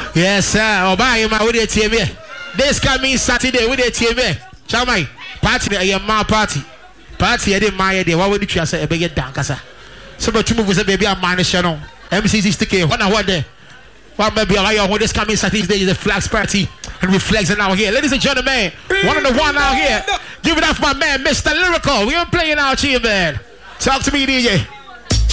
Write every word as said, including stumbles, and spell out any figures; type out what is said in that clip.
Yes, sir. Oh, bye, my with the T V. This coming Saturday with the T V. Chamai, party, a young party. Party, I didn't mind it. Why would you say a big dankasa? So, but you move with a baby, a man, channel. M C C sticky. What now, what there? What maybe I want this coming Saturday is a flags party and reflex out here. Ladies and gentlemen, one on the one out here. Give it up for my man, Mister Lyrical. We are playing out here, man. Talk to me, D J.